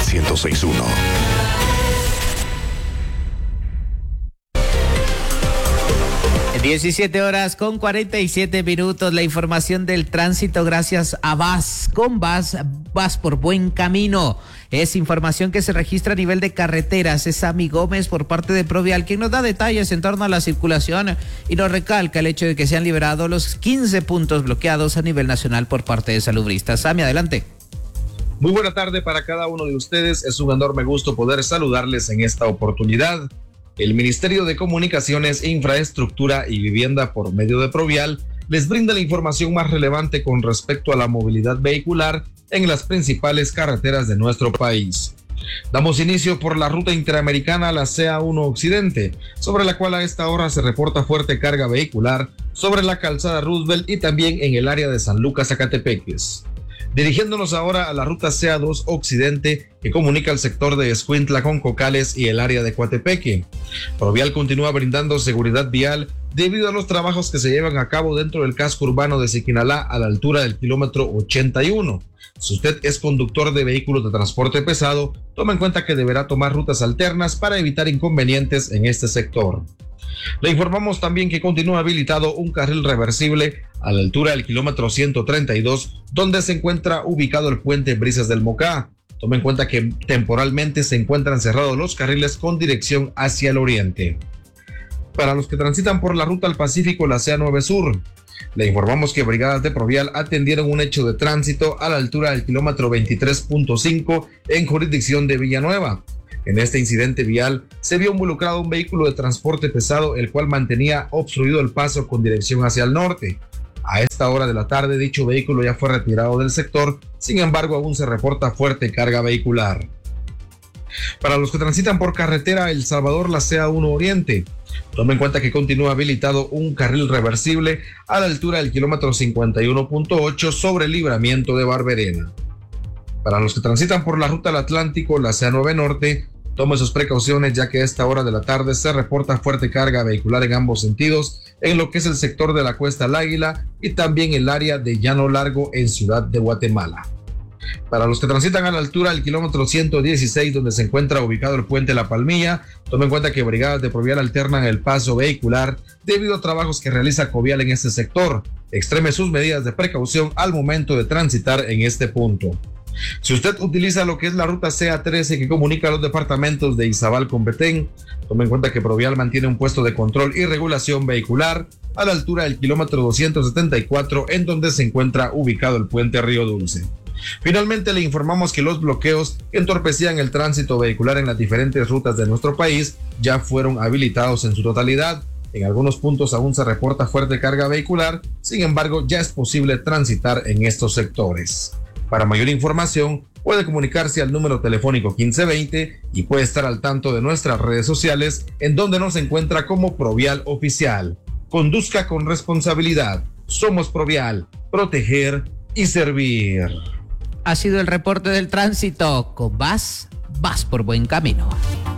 106.1. 17:47. La información del tránsito gracias a VAS. Con VAS, vas por buen camino. Es información que se registra a nivel de carreteras. Es Sammy Gómez por parte de Provial, quien nos da detalles en torno a la circulación y nos recalca el hecho de que se han liberado los 15 puntos bloqueados a nivel nacional por parte de salubristas. Sammy, adelante. Muy buena tarde para cada uno de ustedes. Es un enorme gusto poder saludarles en esta oportunidad. El Ministerio de Comunicaciones, Infraestructura y Vivienda, por medio de Provial, les brinda la información más relevante con respecto a la movilidad vehicular en las principales carreteras de nuestro país. Damos inicio por la ruta interamericana, la CA1 Occidente, sobre la cual a esta hora se reporta fuerte carga vehicular sobre la calzada Roosevelt y también en el área de San Lucas, Zacatepeques. Dirigiéndonos ahora a la ruta CA2 Occidente, que comunica el sector de Escuintla con Cocales y el área de Coatepeque. Provial continúa brindando seguridad vial debido a los trabajos que se llevan a cabo dentro del casco urbano de Siquinalá a la altura del kilómetro 81. Si usted es conductor de vehículos de transporte pesado, tome en cuenta que deberá tomar rutas alternas para evitar inconvenientes en este sector. Le informamos también que continúa habilitado un carril reversible a la altura del kilómetro 132, donde se encuentra ubicado el puente Brisas del Mocá. Tome en cuenta que temporalmente se encuentran cerrados los carriles con dirección hacia el oriente. Para los que transitan por la ruta al Pacífico, la CA9 Sur, le informamos que brigadas de Provial atendieron un hecho de tránsito a la altura del kilómetro 23.5 en jurisdicción de Villanueva. En este incidente vial se vio involucrado un vehículo de transporte pesado, el cual mantenía obstruido el paso con dirección hacia el norte. A esta hora de la tarde, dicho vehículo ya fue retirado del sector, sin embargo, aún se reporta fuerte carga vehicular. Para los que transitan por carretera El Salvador, la CA1 Oriente, tome en cuenta que continúa habilitado un carril reversible a la altura del kilómetro 51.8 sobre el libramiento de Barberena. Para los que transitan por la ruta del Atlántico, la CA9 Norte, tome sus precauciones, ya que a esta hora de la tarde se reporta fuerte carga vehicular en ambos sentidos, en lo que es el sector de la Cuesta del Águila y también el área de Llano Largo en Ciudad de Guatemala. Para los que transitan a la altura del kilómetro 116, donde se encuentra ubicado el puente La Palmilla, tome en cuenta que brigadas de Provial alternan el paso vehicular debido a trabajos que realiza Covial en este sector. Extreme sus medidas de precaución al momento de transitar en este punto. Si usted utiliza lo que es la ruta CA13 que comunica los departamentos de Izabal con Petén, tome en cuenta que Provial mantiene un puesto de control y regulación vehicular a la altura del kilómetro 274, en donde se encuentra ubicado el puente Río Dulce. Finalmente, le informamos que los bloqueos que entorpecían el tránsito vehicular en las diferentes rutas de nuestro país ya fueron habilitados en su totalidad. En algunos puntos aún se reporta fuerte carga vehicular, sin embargo, ya es posible transitar en estos sectores. Para mayor información, puede comunicarse al número telefónico 1520 y puede estar al tanto de nuestras redes sociales, en donde nos encuentra como Provial Oficial. Conduzca con responsabilidad. Somos Provial, proteger y servir. Ha sido el reporte del tránsito. Con VAS, vas por buen camino.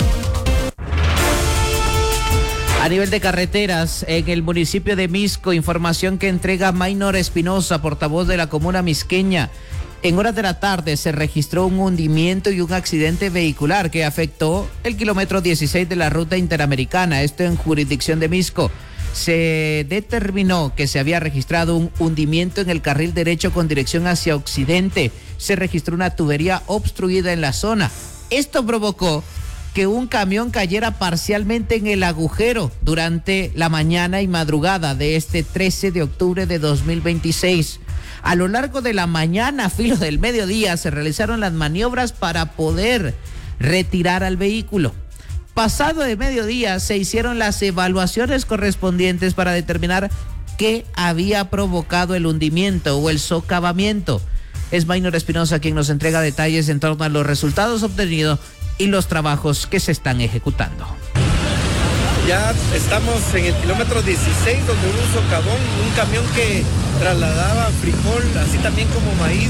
A nivel de carreteras, en el municipio de Misco, información que entrega Maynor Espinosa, portavoz de la comuna misqueña. En horas de la tarde se registró un hundimiento y un accidente vehicular que afectó el kilómetro 16 de la ruta interamericana, esto en jurisdicción de Misco. Se determinó que se había registrado un hundimiento en el carril derecho con dirección hacia occidente. Se registró una tubería obstruida en la zona. Esto provocó que un camión cayera parcialmente en el agujero durante la mañana y madrugada de este 13 de octubre de 2026. A lo largo de la mañana, a filo del mediodía, se realizaron las maniobras para poder retirar al vehículo. Pasado de mediodía, se hicieron las evaluaciones correspondientes para determinar qué había provocado el hundimiento o el socavamiento. Es Maynor Espinosa quien nos entrega detalles en torno a los resultados obtenidos y los trabajos que se están ejecutando. Ya estamos en el kilómetro 16, donde hubo un socavón, un camión que trasladaba frijol, así también como maíz,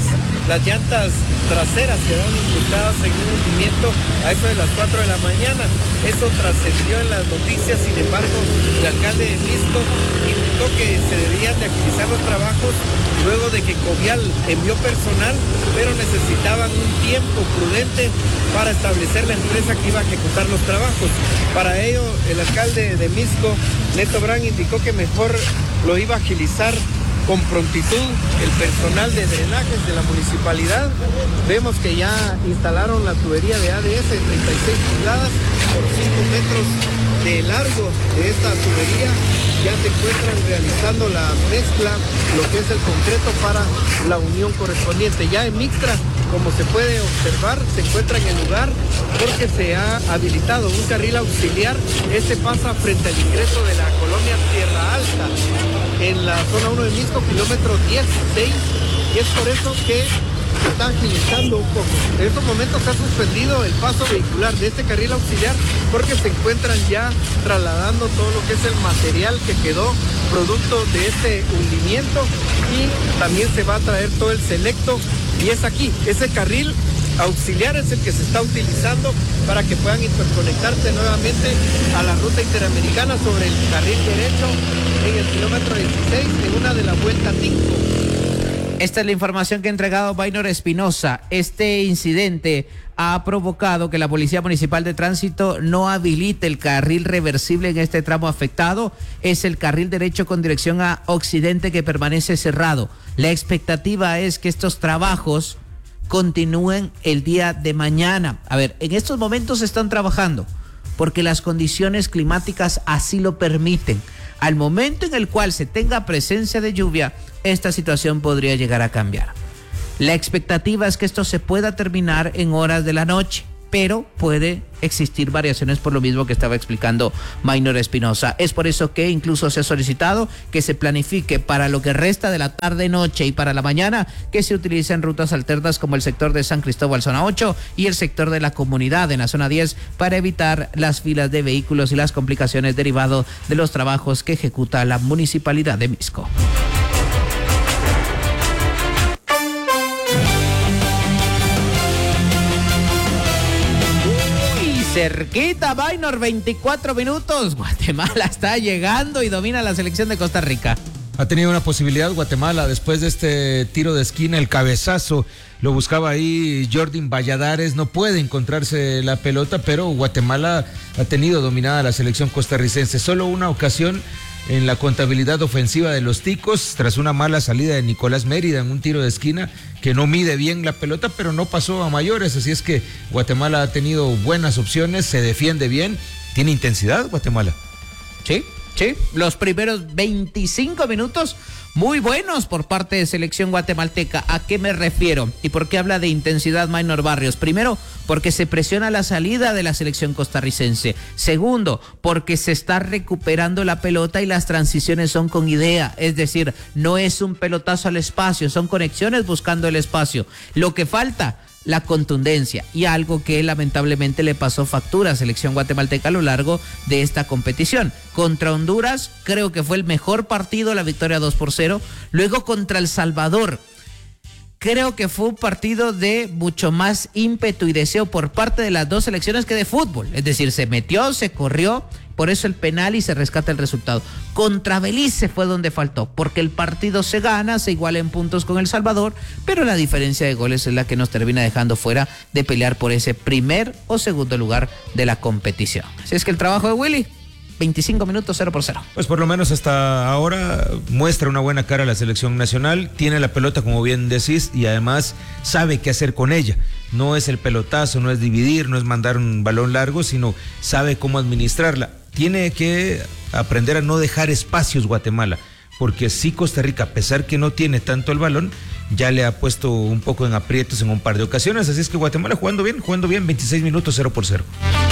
las llantas traseras quedaron implicadas en un hundimiento a eso de las 4 de la mañana. Eso trascendió en las noticias. Sin embargo, el alcalde de Misco indicó que se debían de agilizar los trabajos luego de que Covial envió personal, pero necesitaban un tiempo prudente para establecer la empresa que iba a ejecutar los trabajos. Para ello, el alcalde de Misco, Neto Brand, indicó que mejor lo iba a agilizar con prontitud el personal de drenajes de la municipalidad. Vemos que ya instalaron la tubería de ADS de 36 pulgadas por 5 metros de largo de esta tubería. Ya se encuentran realizando la mezcla, lo que es el concreto para la unión correspondiente. Ya en Mixtra, como se puede observar, se encuentra en el lugar porque se ha habilitado un carril auxiliar. Este pasa frente al ingreso de la colonia Tierra Alta, en la zona 1 de Misco, kilómetro 16, y es por eso que se está agilizando un poco. En estos momentos se ha suspendido el paso vehicular de este carril auxiliar porque se encuentran ya trasladando todo lo que es el material que quedó producto de este hundimiento, y también se va a traer todo el selecto, y es aquí, ese carril auxiliar es el que se está utilizando para que puedan interconectarse nuevamente a la ruta interamericana sobre el carril derecho en el kilómetro 16 en una de la vuelta 5. Esta es la información que ha entregado Baynor Espinosa. Este incidente ha provocado que la Policía Municipal de Tránsito no habilite el carril reversible en este tramo afectado. Es el carril derecho con dirección a occidente que permanece cerrado. La expectativa es que estos trabajos continúen el día de mañana. A ver, en estos momentos están trabajando porque las condiciones climáticas así lo permiten. Al momento en el cual se tenga presencia de lluvia, esta situación podría llegar a cambiar. La expectativa es que esto se pueda terminar en horas de la noche, pero puede existir variaciones por lo mismo que estaba explicando Baynor Espinosa. Es por eso que incluso se ha solicitado que se planifique para lo que resta de la tarde-noche y para la mañana que se utilicen rutas alternas como el sector de San Cristóbal, zona 8, y el sector de la comunidad en la zona 10 para evitar las filas de vehículos y las complicaciones derivadas de los trabajos que ejecuta la Municipalidad de Misco. Cerquita, Baynor, 24 minutos. Guatemala está llegando y domina la selección de Costa Rica. Ha tenido una posibilidad Guatemala después de este tiro de esquina, el cabezazo. Lo buscaba ahí Jordan Valladares, no puede encontrarse la pelota, pero Guatemala ha tenido dominada la selección costarricense. Solo una ocasión en la contabilidad ofensiva de los ticos, tras una mala salida de Nicolás Mérida en un tiro de esquina que no mide bien la pelota, pero no pasó a mayores. Así es que Guatemala ha tenido buenas opciones, se defiende bien, tiene intensidad Guatemala. Sí, los primeros 25 minutos muy buenos por parte de selección guatemalteca. ¿A qué me refiero? ¿Y por qué habla de intensidad Maynor Barrios? Primero, porque se presiona la salida de la selección costarricense. Segundo, porque se está recuperando la pelota y las transiciones son con idea. Es decir, no es un pelotazo al espacio, son conexiones buscando el espacio. Lo que falta, la contundencia, y algo que lamentablemente le pasó factura a selección guatemalteca a lo largo de esta competición. Contra Honduras creo que fue el mejor partido, la victoria 2-0. Luego contra El Salvador creo que fue un partido de mucho más ímpetu y deseo por parte de las dos selecciones que de fútbol. Es decir, se metió, se corrió, por eso el penal y se rescata el resultado. Contra Belice fue donde faltó, porque el partido se gana, se iguala en puntos con El Salvador, pero la diferencia de goles es la que nos termina dejando fuera de pelear por ese primer o segundo lugar de la competición. Así es que el trabajo de Willy, 25 minutos 0-0. Pues por lo menos hasta ahora muestra una buena cara a la selección nacional, tiene la pelota como bien decís y además sabe qué hacer con ella. No es el pelotazo, no es dividir, no es mandar un balón largo, sino sabe cómo administrarla. Tiene que aprender a no dejar espacios Guatemala, porque sí Costa Rica, a pesar que no tiene tanto el balón, ya le ha puesto un poco en aprietos en un par de ocasiones, así es que Guatemala jugando bien, 26 minutos 0-0.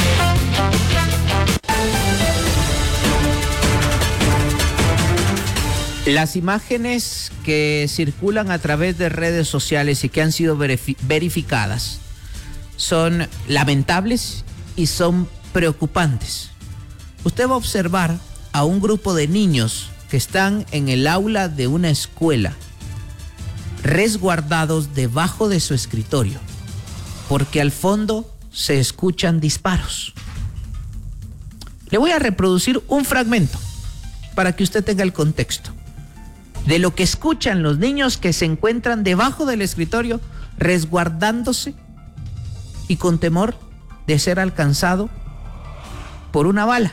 Las imágenes que circulan a través de redes sociales y que han sido verificadas son lamentables y son preocupantes. Usted va a observar a un grupo de niños que están en el aula de una escuela resguardados debajo de su escritorio, porque al fondo se escuchan disparos. Le voy a reproducir un fragmento para que usted tenga el contexto de lo que escuchan los niños que se encuentran debajo del escritorio, resguardándose y con temor de ser alcanzado por una bala.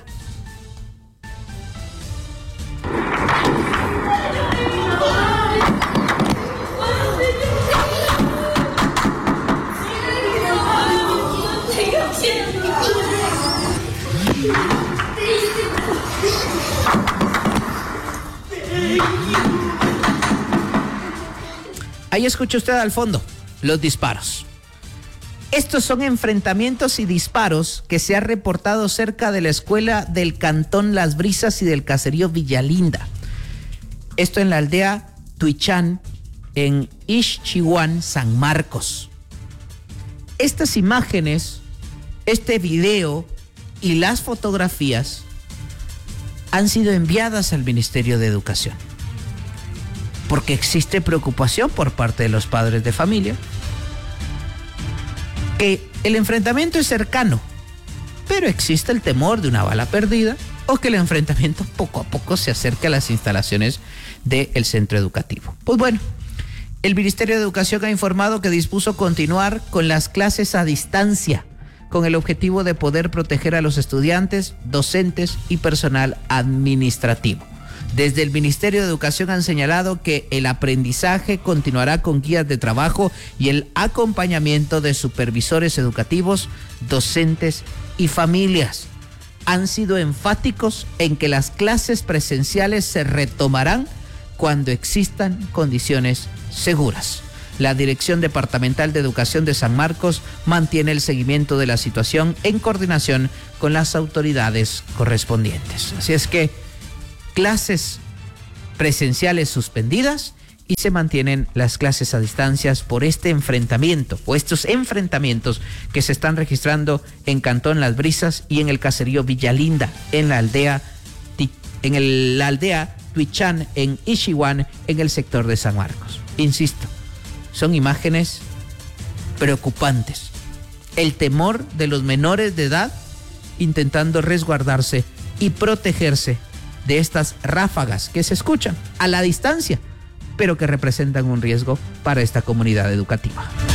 Ahí escucha usted al fondo los disparos. Estos son enfrentamientos y disparos que se han reportado cerca de la escuela del Cantón Las Brisas y del caserío Villalinda. Esto en la aldea Tuichán, en Ixchihuán, San Marcos. Estas imágenes, este video y las fotografías han sido enviadas al Ministerio de Educación, porque existe preocupación por parte de los padres de familia que el enfrentamiento es cercano, pero existe el temor de una bala perdida o que el enfrentamiento poco a poco se acerque a las instalaciones del centro educativo. Pues bueno, el Ministerio de Educación ha informado que dispuso continuar con las clases a distancia con el objetivo de poder proteger a los estudiantes, docentes y personal administrativo. Desde el Ministerio de Educación han señalado que el aprendizaje continuará con guías de trabajo y el acompañamiento de supervisores educativos, docentes y familias. Han sido enfáticos en que las clases presenciales se retomarán cuando existan condiciones seguras. La Dirección Departamental de Educación de San Marcos mantiene el seguimiento de la situación en coordinación con las autoridades correspondientes. Así es que clases presenciales suspendidas y se mantienen las clases a distancias por este enfrentamiento o estos enfrentamientos que se están registrando en Cantón Las Brisas y en el caserío Villalinda, en la aldea Tuichán, en Ixchihuán, en el sector de San Marcos. Insisto, son imágenes preocupantes. El temor de los menores de edad intentando resguardarse y protegerse de estas ráfagas que se escuchan a la distancia, pero que representan un riesgo para esta comunidad educativa.